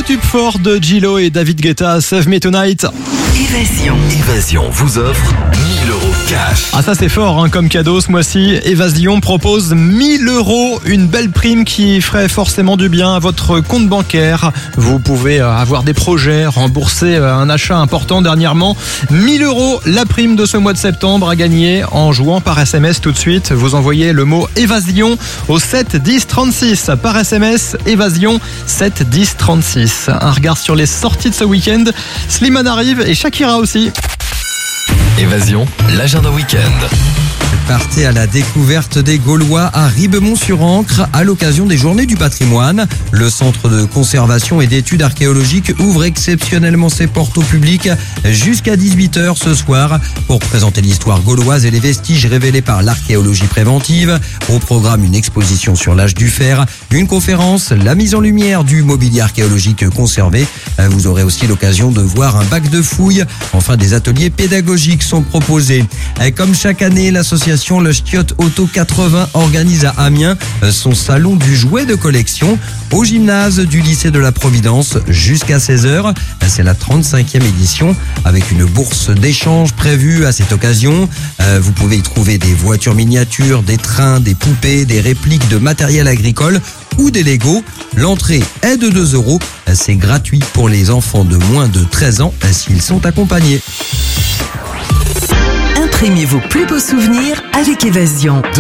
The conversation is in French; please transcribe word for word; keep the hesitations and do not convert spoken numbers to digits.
tube fort de Gillo et David Guetta, Save Me Tonight. Évasion. Évasion vous offre mille euros cash. Ah ça c'est fort hein, comme cadeau ce mois-ci. Évasion propose mille euros, une belle prime qui ferait forcément du bien à votre compte bancaire. Vous pouvez avoir des projets, rembourser un achat important dernièrement. mille euros, la prime de ce mois de septembre à gagner en jouant par S M S tout de suite. Vous envoyez le mot évasion au sept dix trente-six par S M S, évasion sept dix trente-six. Un regard sur les sorties de ce week-end. Slimane arrive et Shakira aussi. Évasion, l'agenda week-end. Partez à la découverte des Gaulois à Ribemont-sur-Ancre à l'occasion des Journées du patrimoine. Le centre de conservation et d'études archéologiques ouvre exceptionnellement ses portes au public jusqu'à dix-huit heures ce soir pour présenter l'histoire gauloise et les vestiges révélés par l'archéologie préventive. Au programme, une exposition sur l'âge du fer, une conférence, la mise en lumière du mobilier archéologique conservé. Vous aurez aussi l'occasion de voir un bac de fouilles. Enfin, des ateliers pédagogiques sont proposés. Comme chaque année, l'association Le Ch'tiote Auto quatre-vingts organise à Amiens son salon du jouet de collection au gymnase du lycée de la Providence jusqu'à seize heures. C'est la trente-cinquième édition avec une bourse d'échange prévue à cette occasion. Vous pouvez y trouver des voitures miniatures, des trains, des poupées, des répliques de matériel agricole ou des Legos. L'entrée est de deux euros. C'est gratuit pour les enfants de moins de treize ans s'ils sont accompagnés. Imprimez vos plus beaux souvenirs avec Évasion.